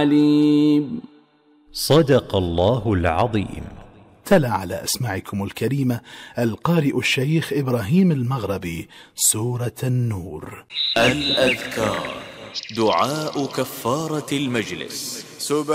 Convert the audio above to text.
عليم. صدق الله العظيم. تلا على أسماعكم الكريمة القارئ الشيخ إبراهيم المغربي سورة النور. الأذكار، دعاء كفارة المجلس.